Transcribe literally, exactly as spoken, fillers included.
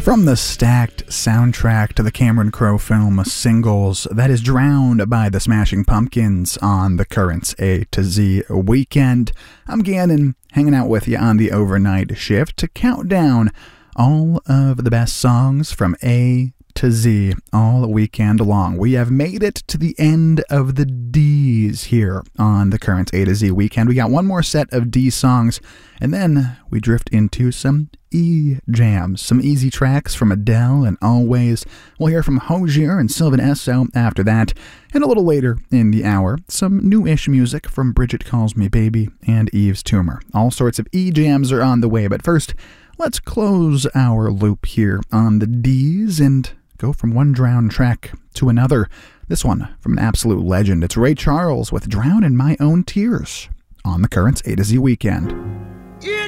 From the stacked soundtrack to the Cameron Crowe film Singles, that is Drowned by the Smashing Pumpkins on the Currents A to Z weekend. I'm Gannon, hanging out with you on the overnight shift to count down all of the best songs from A to Z all weekend long. We have made it to the end of the D's here on the Currents A to Z weekend. We got one more set of D songs, and then we drift into some E jams, some easy tracks from Adele and Always. We'll hear from Hozier and Sylvan Esso after that, and a little later in the hour, some new-ish music from Bridget Calls Me Baby and Yves Tumor. All sorts of E jams are on the way, but first, let's close our loop here on the D's and go from one drowned track to another. This one from an absolute legend. It's Ray Charles with Drown in My Own Tears on the Currents A to Z weekend.